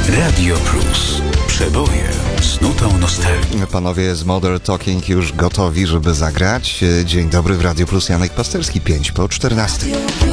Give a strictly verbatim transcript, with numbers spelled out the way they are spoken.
Radio Plus. Przeboje z nutą nostalgii. Panowie z Modern Talking już gotowi, żeby zagrać. Dzień dobry w Radio Plus, Janek Pasterski, pięć po czternastej.